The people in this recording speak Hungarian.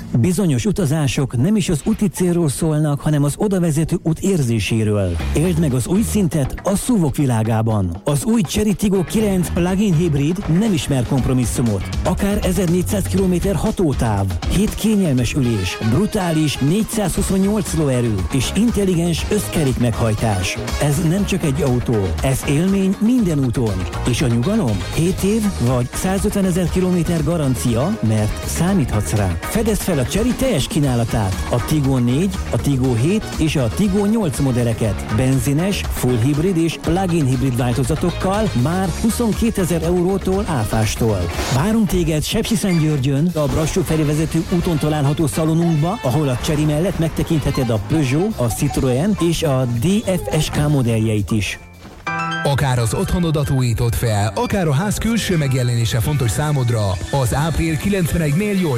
Bizonyos utazások nem is az úti célról szólnak, hanem az odavezető út érzéséről. Éld meg az új szintet a SUV-ok világában. Az új Chery Tiggo 9 plug-in hibrid nem ismer kompromisszumot. Akár 1400 km hatótáv, 7 kényelmes ülés, brutális 428 lóerő és intelligens összkerék meghajtás. Ez nem csak egy autó, ez élmény minden úton. És a nyugalom? 7 év vagy 150 000 km garancia, mert számíthatsz rá. Fedezd fel a Chery teljes kínálatát, a Tiggo 4, a Tiggo 7 és a Tiggo 8 modelleket. Benzines, full hibrid és plug-in hibrid változatokkal már 22 000 eurótól áfástól. Várunk téged Sepsiszentgyörgyön, a Brassó felé vezető úton található szalonunkba, ahol a Chery mellett megtekintheted a Peugeot, a Citroën és a DFSK modelljeit is. Akár az otthonodat újítod fel, akár a ház külső megjelenése fontos számodra, az április 91-nél jól